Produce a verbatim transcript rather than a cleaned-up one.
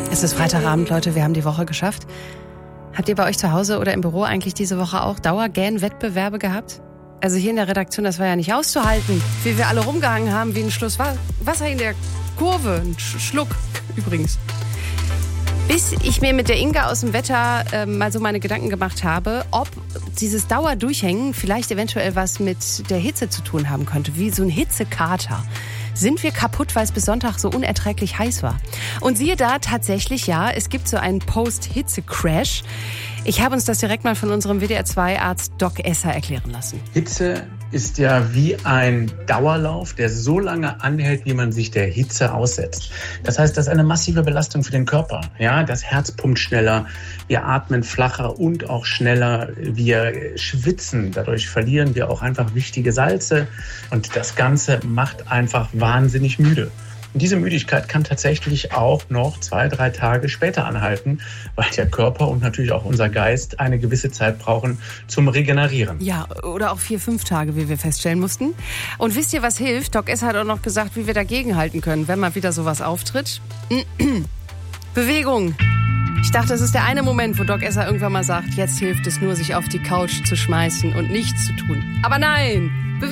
Es ist Freitagabend, Leute, wir haben die Woche geschafft. Habt ihr bei euch zu Hause oder im Büro eigentlich diese Woche auch Dauergähn-Wettbewerbe gehabt? Also hier in der Redaktion, das war ja nicht auszuhalten, wie wir alle rumgehangen haben, wie ein Schluss Wasser in der Kurve, ein Schluck übrigens. Bis ich mir mit der Inga aus dem Wetter äh, mal so meine Gedanken gemacht habe, ob dieses Dauerdurchhängen vielleicht eventuell was mit der Hitze zu tun haben könnte, wie so ein Hitzekater. Sind wir kaputt, weil es bis Sonntag so unerträglich heiß war? Und siehe da, tatsächlich ja, es gibt so einen Post-Hitze-Crash. Ich habe uns das direkt mal von unserem W D R zwei Arzt Doc Esser erklären lassen. Hitze ist ja wie ein Dauerlauf, der so lange anhält, wie man sich der Hitze aussetzt. Das heißt, das ist eine massive Belastung für den Körper. Ja, das Herz pumpt schneller, wir atmen flacher und auch schneller, wir schwitzen. Dadurch verlieren wir auch einfach wichtige Salze und das Ganze macht einfach wahnsinnig müde. Und diese Müdigkeit kann tatsächlich auch noch zwei, drei Tage später anhalten, weil der Körper und natürlich auch unser Geist eine gewisse Zeit brauchen zum Regenerieren. Ja, oder auch vier, fünf Tage, wie wir feststellen mussten. Und wisst ihr, was hilft? Doc S hat auch noch gesagt, wie wir dagegen halten können, wenn mal wieder sowas auftritt. Bewegung. Ich dachte, das ist der eine Moment, wo Doc Esser irgendwann mal sagt, jetzt hilft es nur, sich auf die Couch zu schmeißen und nichts zu tun. Aber nein!